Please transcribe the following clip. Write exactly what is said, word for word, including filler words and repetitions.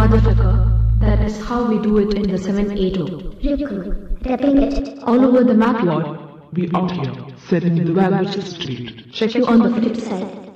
motherfucker. That is how we do it in the seven eighty. Ryuku, repping it. All over the map, Lord. We out here, setting the Vanquish Street. Check you on the flip side.